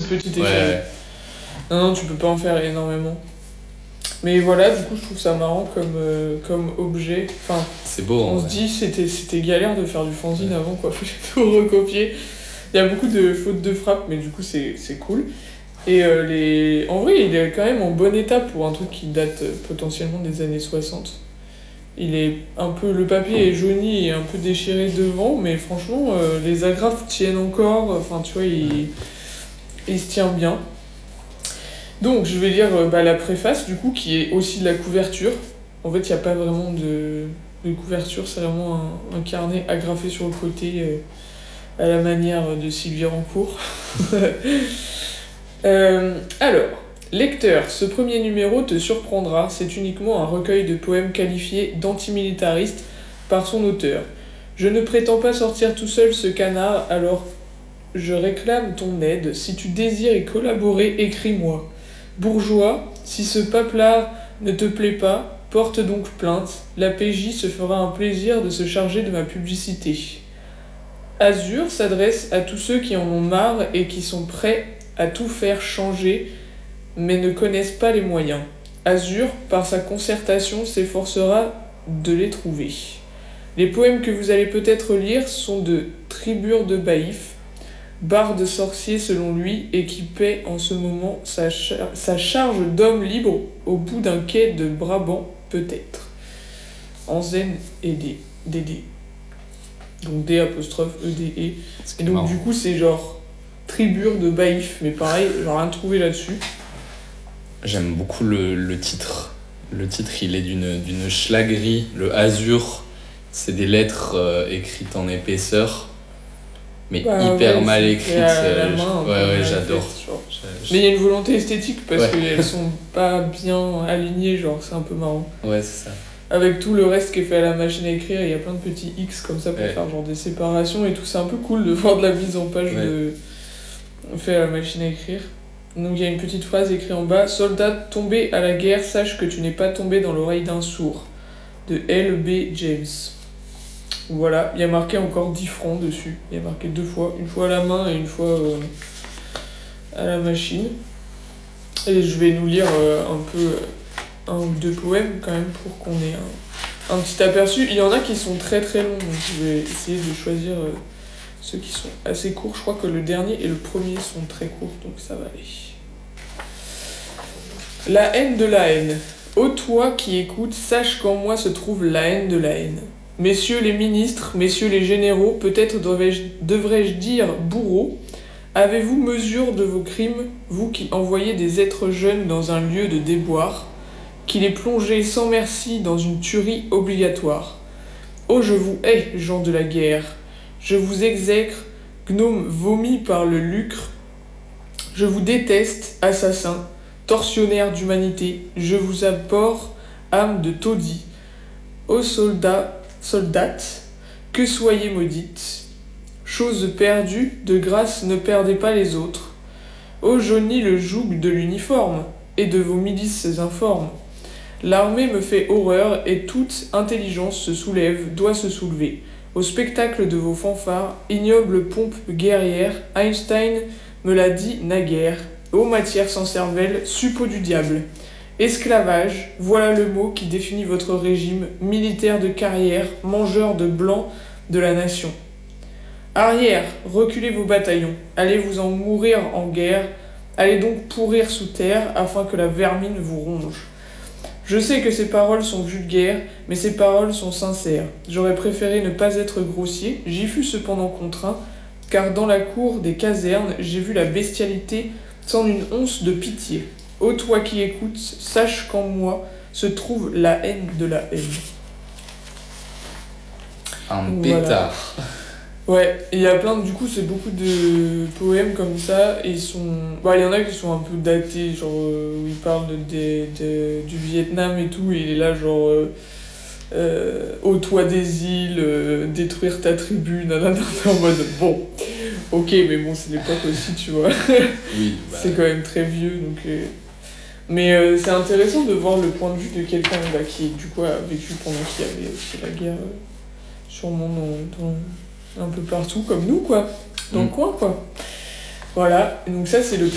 petite Ouais, échelle. ouais. Non, tu peux pas en faire énormément. Mais voilà, du coup, je trouve ça marrant comme objet. Enfin, C'est beau, on en se vrai. dit, c'était galère de faire du fanzine avant, quoi. Faut tout recopier. Il y a beaucoup de fautes de frappe, mais du coup, c'est cool. Et en vrai, il est quand même en bon état pour un truc qui date potentiellement des années 60. Il est un peu, le papier est jauni et un peu déchiré devant, mais franchement, les agrafes tiennent encore. Enfin, tu vois, il se tient bien. Donc, je vais lire la préface, du coup, qui est aussi de la couverture. En fait, il n'y a pas vraiment de couverture, c'est vraiment un carnet agrafé sur le côté, à la manière de Sylvie Rancourt. Alors, lecteur, ce premier numéro te surprendra, c'est uniquement un recueil de poèmes qualifiés d'antimilitaristes par son auteur. Je ne prétends pas sortir tout seul ce canard, alors je réclame ton aide. Si tu désires y collaborer, écris-moi. Bourgeois, si ce paplard ne te plaît pas, porte donc plainte. La PJ se fera un plaisir de se charger de ma publicité. Azur s'adresse à tous ceux qui en ont marre et qui sont prêts à tout faire changer, mais ne connaissent pas les moyens. Azur, par sa concertation, s'efforcera de les trouver. Les poèmes que vous allez peut-être lire sont de Tribure de Baïf, barde sorcier selon lui, et qui paie en ce moment sa charge d'homme libre au bout d'un quai de Brabant, peut-être. En zen et D. Donc D apostrophe E-D-E. Et donc marrant. du coup c'est genre Tribure de Baïf, mais pareil, j'ai rien trouvé là-dessus. J'aime beaucoup le titre. Le titre, il est d'une schlagerie. Le azur, c'est des lettres écrites en épaisseur, mais hyper ouais, mal c'est écrites. fait à la main, un peu ouais, mal j'adore. fait, genre. Mais il y a une volonté esthétique parce Ouais. qu'elles sont pas bien alignées, genre c'est un peu marrant. Ouais, c'est ça. Avec tout le reste qui est fait à la machine à écrire, il y a plein de petits X comme ça pour Ouais. faire genre des séparations et tout. C'est un peu cool de voir de la mise en page fait à la machine à écrire. Donc il y a une petite phrase écrite en bas. Soldat tombé à la guerre, sache que tu n'es pas tombé dans l'oreille d'un sourd. De L.B. James. Voilà, il y a marqué encore 10 francs dessus. Il y a marqué 2 fois. Une fois à la main et une fois à la machine. Et je vais nous lire un peu un ou deux poèmes quand même pour qu'on ait un petit aperçu. Il y en a qui sont très très longs, donc je vais essayer de choisir ceux qui sont assez courts. Je crois que le dernier et le premier sont très courts, donc ça va aller. La haine de la haine. Ô toi qui écoutes, sache qu'en moi se trouve la haine de la haine. Messieurs les ministres, messieurs les généraux, peut-être devrais-je dire bourreaux, avez-vous mesure de vos crimes, vous qui envoyez des êtres jeunes dans un lieu de déboire, qui les plongez sans merci dans une tuerie obligatoire. Oh, je vous hais, gens de la guerre, je vous exècre, gnomes vomis par le lucre, je vous déteste, assassins, tortionnaires d'humanité, je vous abhorre, âme de taudis. Ô soldates, que soyez maudites. Chose perdue, de grâce ne perdez pas les autres. Ô jaunit le joug de l'uniforme, et de vos milices informes. L'armée me fait horreur, et toute intelligence se soulève, doit se soulever. Au spectacle de vos fanfares, ignoble pompe guerrière, Einstein me l'a dit naguère. Ô matière sans cervelle, suppôt du diable. Esclavage, voilà le mot qui définit votre régime, militaire de carrière, mangeur de blanc de la nation. Arrière, reculez vos bataillons, allez vous en mourir en guerre, allez donc pourrir sous terre afin que la vermine vous ronge. Je sais que ces paroles sont vulgaires, mais ces paroles sont sincères. J'aurais préféré ne pas être grossier, j'y fus cependant contraint, car dans la cour des casernes, j'ai vu la bestialité sans une once de pitié. Ô toi qui écoutes, sache qu'en moi se trouve la haine de la haine. Un Voilà. pétard. Ouais, et il y a plein de... Du coup, c'est beaucoup de poèmes comme ça, et ils sont... Bah, il y en a qui sont un peu datés, genre, où il parle du Vietnam et tout, et il est là, genre... au toit des îles, détruire ta tribu, nanana, en mode... Bon, ok, mais bon, c'est l'époque aussi, tu vois. Oui, bah, C'est quand même très vieux, donc... Mais c'est intéressant de voir le point de vue de quelqu'un qui, du coup, a vécu pendant qu'il y avait aussi la guerre, sûrement un peu partout, comme nous, quoi. Dans le coin, quoi. Voilà, et donc ça, c'est le